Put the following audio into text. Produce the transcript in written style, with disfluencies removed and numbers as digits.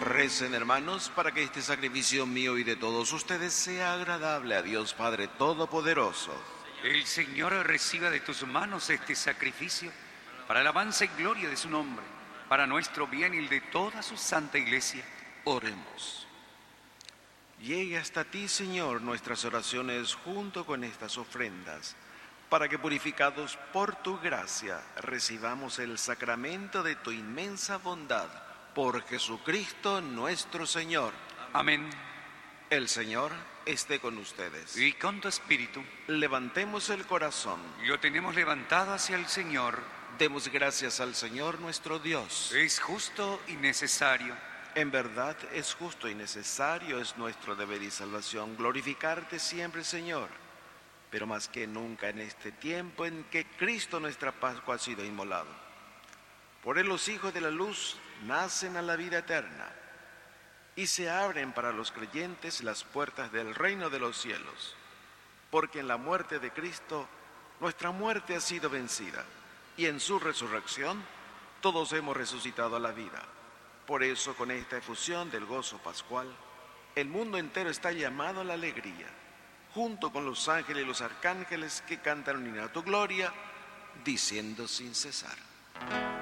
Recen, hermanos, para que este sacrificio mío y de todos ustedes sea agradable a Dios Padre Todopoderoso. El Señor reciba de tus manos este sacrificio para alabanza y gloria de su nombre, para nuestro bien y el de toda su santa Iglesia. Oremos. Llegue hasta ti, Señor, nuestras oraciones junto con estas ofrendas, para que purificados por tu gracia recibamos el sacramento de tu inmensa bondad. Por Jesucristo nuestro Señor. Amén. El Señor esté con ustedes. Y con tu espíritu. Levantemos el corazón. Lo tenemos levantado hacia el Señor. Demos gracias al Señor nuestro Dios. Es justo y necesario. En verdad es justo y necesario, es nuestro deber y salvación glorificarte siempre, Señor. Pero más que nunca en este tiempo en que Cristo nuestra Pascua ha sido inmolado. Por él los hijos de la luz nacen a la vida eterna y se abren para los creyentes las puertas del reino de los cielos. Porque en la muerte de Cristo nuestra muerte ha sido vencida y en su resurrección todos hemos resucitado a la vida. Por eso, con esta efusión del gozo pascual, el mundo entero está llamado a la alegría, junto con los ángeles y los arcángeles que cantan un himno a tu gloria, diciendo sin cesar: